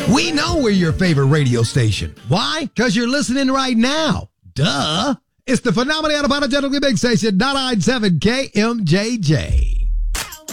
We know we're your favorite radio station. Why? Because you're listening right now. Duh. It's the Phenomenal Apologetical Big Station, 997 KMJJ.